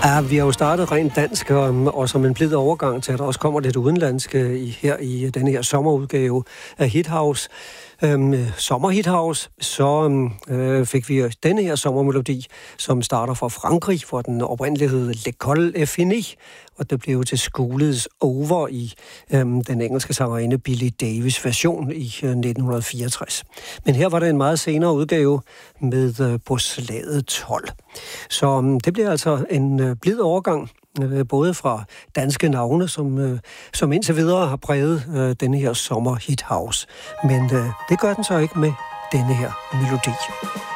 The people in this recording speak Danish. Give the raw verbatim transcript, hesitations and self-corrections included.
Ja, vi har jo startet rent dansk, og, og som en blid overgang til, at der også kommer lidt udenlandsk i, her i denne her sommerudgave af Hit House. Øhm, Sommer Hit House, så øh, fik vi denne her sommermelodi, som starter fra Frankrig, hvor den oprindeligt hed L'École est finie, og det blev til School is Over i øhm, den engelske sangerinde Billie Davis version i øh, nitten fireogtres. Men her var der en meget senere udgave med øh, på slaget tolv. Så øh, det bliver altså en øh, blid overgang, øh, både fra danske navne, som, øh, som indtil videre har præget øh, denne her Sommer Hit House. Men øh, det gør den så ikke med denne her melodi.